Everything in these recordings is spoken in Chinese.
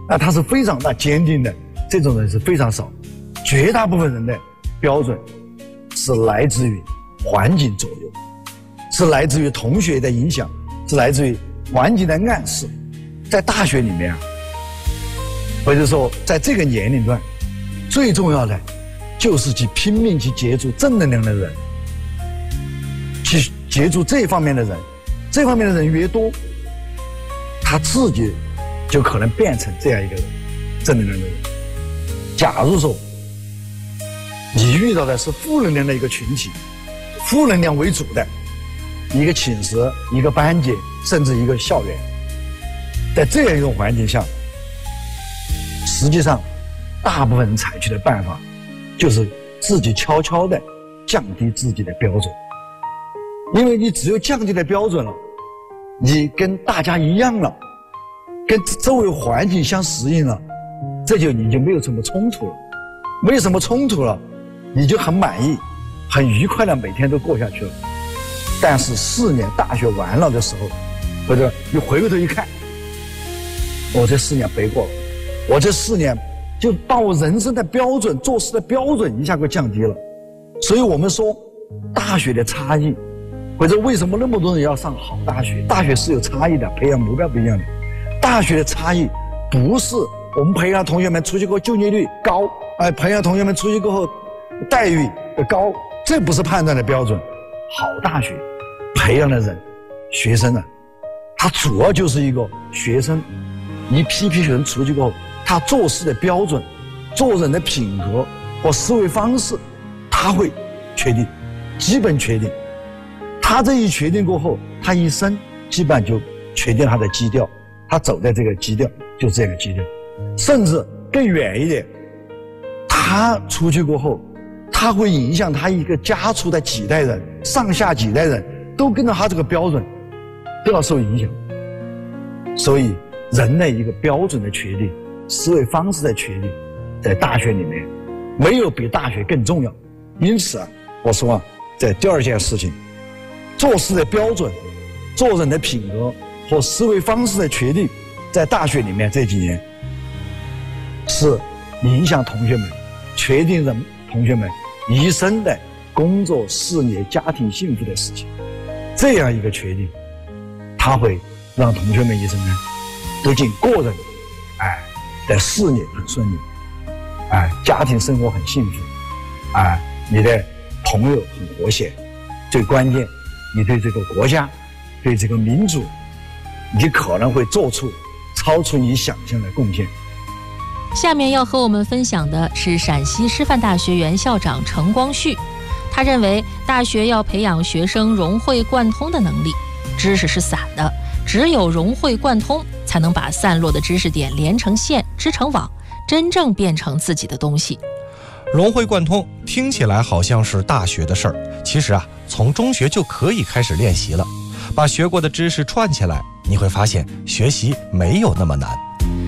那他是非常坚定的，这种人是非常少。绝大部分人的标准是来自于环境左右，是来自于同学的影响，是来自于环境的暗示。在大学里面啊，或者说在这个年龄段，最重要的就是去拼命去接触正能量的人，去接触这方面的人，这方面的人越多，他自己就可能变成这样一个人，正能量的人。假如说你遇到的是负能量的一个群体，负能量为主的一个寝室、一个班级，甚至一个校园，在这样一种环境下，实际上大部分人采取的办法就是自己悄悄地降低自己的标准。因为你只有降低了标准了，你跟大家一样了，跟周围环境相适应了，你就没有什么冲突了，没有什么冲突了，你就很满意，很愉快的每天都过下去了。但是4年大学完了的时候，或者你回过头一看，我这4年白过了，我这4年就把我人生的标准、做事的标准一下给降低了。所以我们说大学的差异，或者为什么那么多人要上好大学，大学是有差异的，培养目标不一样的。大学的差异不是我们培养同学们出去过后就业率高，培养同学们出去过后待遇高，这不是判断的标准。好大学培养的人、学生他主要就是一个学生，一批人出去过后，他做事的标准、做人的品格和思维方式，他会确定，基本确定。他这一确定过后，他一生基本上就确定他的基调，他走在这个基调就是这个基调。甚至更远一点，他出去过后，他会影响他一个家族的几代人，上下几代人都跟着他这个标准，都要受影响。所以人的一个标准的确定、思维方式的确定，在大学里面没有比大学更重要。因此我说在第二件事情，做事的标准、做人的品格和思维方式的确定，在大学里面这几年是影响同学们、确定同学们一生的工作、事业、家庭幸福的事情。这样一个确定，它会让同学们一生不仅个人的事业很顺利，家庭生活很幸福，你的朋友很和谐，最关键你对这个国家、对这个民族，你可能会做出超出你想象的贡献。 下面要和我们分享的是陕西师范大学原校长程光绪。他认为大学要培养学生融会贯通的能力，知识是散的，只有融会贯通才能把散落的知识点连成线、织成网，真正变成自己的东西。 融会贯通听起来好像是大学的事儿，其实从中学就可以开始练习了。把学过的知识串起来，你会发现学习没有那么难。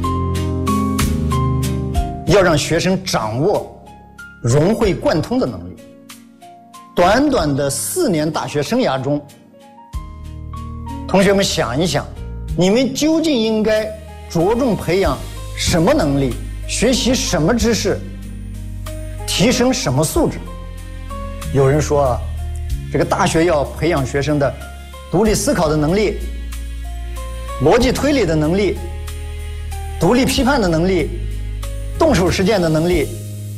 要让学生掌握融会贯通的能力。短短的4年大学生涯中，同学们想一想，你们究竟应该着重培养什么能力，学习什么知识，提升什么素质？有人说这个大学要培养学生的独立思考的能力、逻辑推理的能力、独立批判的能力、动手实践的能力，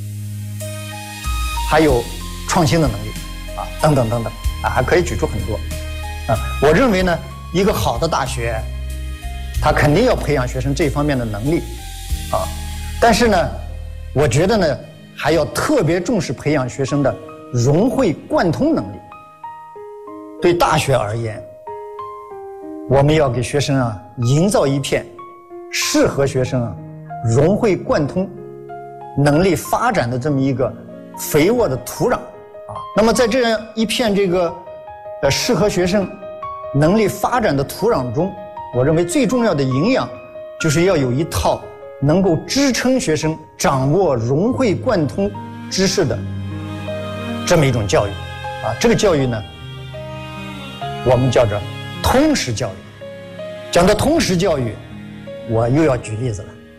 还有创新的能力等等等等还可以举出很多我认为呢，一个好的大学它肯定要培养学生这方面的能力但是呢，我觉得呢，还要特别重视培养学生的融会贯通能力。对大学而言，我们要给学生营造一片适合学生融会贯通能力发展的这么一个肥沃的土壤那么在这样一片这个适合学生能力发展的土壤中，我认为最重要的营养就是要有一套能够支撑学生掌握融会贯通知识的这么一种教育这个教育呢，我们叫做通识教育。讲到通识教育，我又要举例子了。